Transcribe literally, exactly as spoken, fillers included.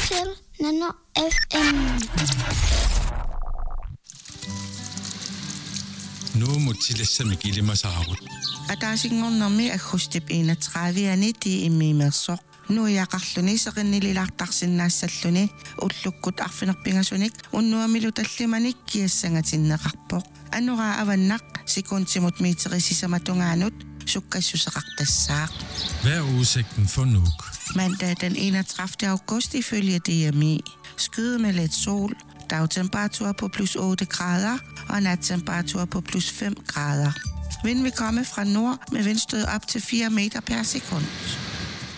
til Nano F M. Nu må tillæsse gilde mig saarut. Ataasinngornermi agustip enogtredive ti immiimersoq nu yaqarluni seqinnilartarsinnaassalluni ullukkut arfinerpingasunik unnuamilu tallimanik kiassangatinneqarpoq anura avannaq sekuntimut meterisisamatugaanut sukkassuseqartassaaq. Hvad er udsigten for Nuuk? Mandag den enogtredivte august ifølge D M I. Skyde med lidt sol, dagtemperatur på plus otte grader og nattemperatur på plus fem grader. Vind vil komme fra nord med vindstød op til fire meter per sekund.